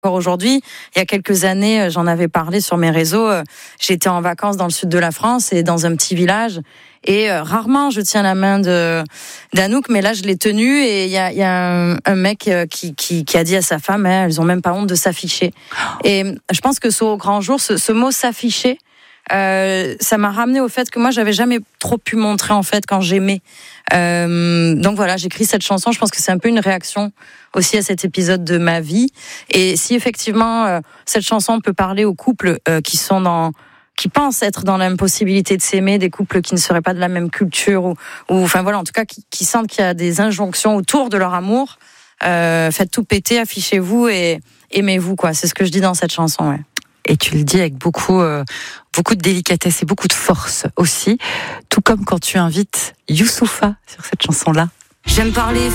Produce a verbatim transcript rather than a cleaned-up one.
Encore aujourd'hui, il y a quelques années, j'en avais parlé sur mes réseaux. J'étais en vacances dans le sud de la France et dans un petit village. Et euh, rarement je tiens la main de d'Anouk, mais là je l'ai tenue et il y a, y a un, un mec qui, qui, qui a dit à sa femme, hein, elles ont même pas honte de s'afficher. Et je pense que ce au grand jour, ce, ce mot s'afficher, euh, ça m'a ramené au fait que moi j'avais jamais trop pu montrer en fait quand j'aimais. Euh, donc voilà, j'écris cette chanson. Je pense que c'est un peu une réaction aussi à cet épisode de ma vie. Et si effectivement euh, cette chanson peut parler aux couples euh, qui sont dans, qui pensent être dans l'impossibilité de s'aimer, des couples qui ne seraient pas de la même culture ou, ou enfin voilà, en tout cas qui, qui sentent qu'il y a des injonctions autour de leur amour. Euh, faites tout péter, affichez-vous et aimez-vous quoi. C'est ce que je dis dans cette chanson. Ouais. Et tu le dis avec beaucoup, euh, beaucoup de délicatesse et beaucoup de force aussi, tout comme quand tu invites Youssoupha sur cette chanson-là. J'aime parler